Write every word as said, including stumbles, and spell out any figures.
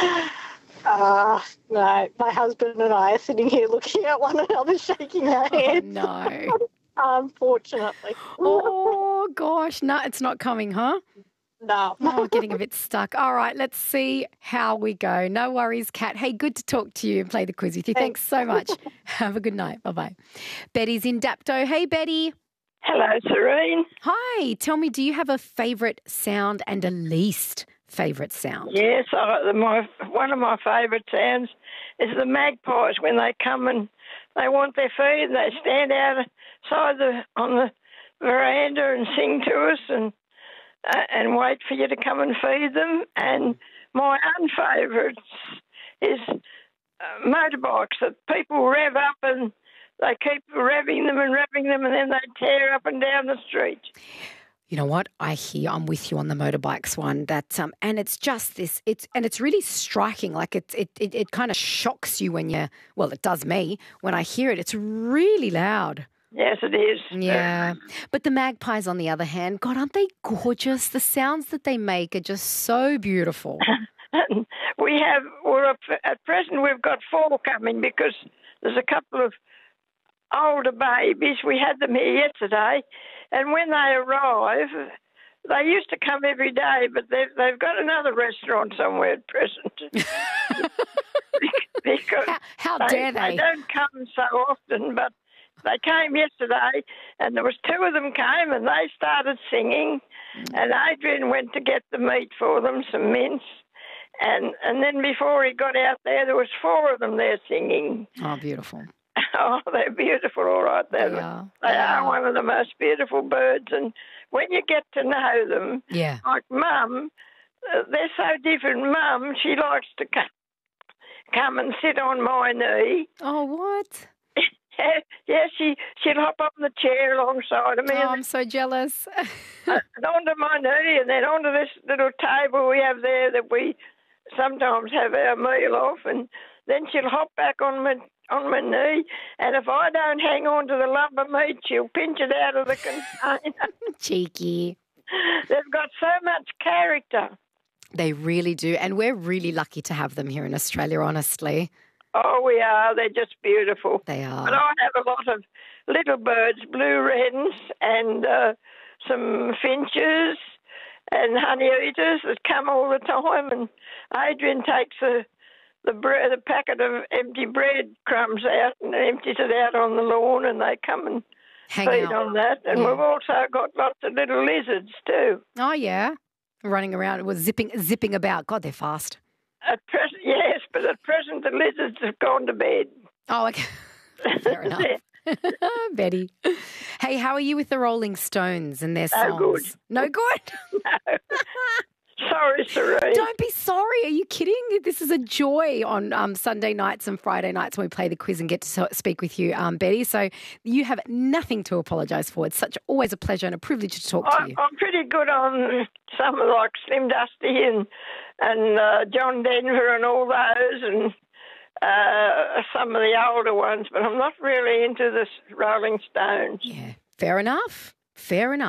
Uh, no, my husband and I are sitting here looking at one another, shaking our Oh, heads. no. Unfortunately. Oh, gosh. No, it's not coming, huh? No. Oh, getting a bit stuck. All right, let's see how we go. No worries, Kat. Hey, good to talk to you and play the quiz with you. Thanks so much. Have a good night. Bye-bye. Betty's in Dapto. Hey, Betty. Hello, Serene. Hi. Tell me, do you have a favourite sound and a least favourite sound? Yes, I, my one of my favourite sounds is the magpies when they come and they want their feed and they stand outside the on the veranda and sing to us and uh, and wait for you to come and feed them. And my unfavourites is uh, motorbikes that people rev up and they keep revving them and revving them and then they tear up and down the street. You know what? I hear. I'm with you on the motorbikes one. That um, and it's just this. It's and it's really striking. Like it's it it, it kind of shocks you when you. Well, it does me when I hear it. It's really loud. Yes, it is. Yeah, but the magpies, on the other hand, God, aren't they gorgeous? The sounds that they make are just so beautiful. we have. We're at present. We've got four coming because there's a couple of older babies. We had them here yesterday. And when they arrive, they used to come every day, but they've, they've got another restaurant somewhere at present. because how how they, dare they? They don't come so often, but they came yesterday, and there was two of them came, and they started singing, and Adrian went to get the meat for them, some mince, and, and then before he got out there, there was four of them there singing. Oh, beautiful. Oh, they're beautiful, all right. They're, They are. They, They are are. one of the most beautiful birds. And when you get to know them, Yeah. like Mum, uh, they're so different. Mum, she likes to come, come and sit on my knee. Oh, what? Yeah, she, she'll hop up on the chair alongside of me. Oh, and I'm so jealous. uh, and onto my knee and then onto this little table we have there that we sometimes have our meal off. And then she'll hop back on my on my knee, and if I don't hang on to the lump of meat, she'll pinch it out of the container. Cheeky. They've got so much character. They really do. And we're really lucky to have them here in Australia, honestly. Oh, we are. They're just beautiful. They are. But I have a lot of little birds, blue wrens and uh, some finches and honey eaters that come all the time, and Adrian takes a The, bread, the packet of empty bread crumbs out and empties it out on the lawn, and they come and Hang feed out. on that. And Yeah. we've also got lots of little lizards too. Oh, yeah. Running around, was zipping zipping about. God, they're fast. At present, yes, but at present the lizards have gone to bed. Oh, okay. Fair enough. Betty. Hey, how are you with the Rolling Stones and their songs? No good. No good? No. Sorry, Serene. Don't be sorry. Are you kidding? This is a joy on um, Sunday nights and Friday nights when we play the quiz and get to so- speak with you, um, Betty. So you have nothing to apologise for. It's such always a pleasure and a privilege to talk I, to you. I'm pretty good on some of like Slim Dusty and and uh, John Denver and all those, and uh, some of the older ones, but I'm not really into the Rolling Stones. Yeah, fair enough. Fair enough.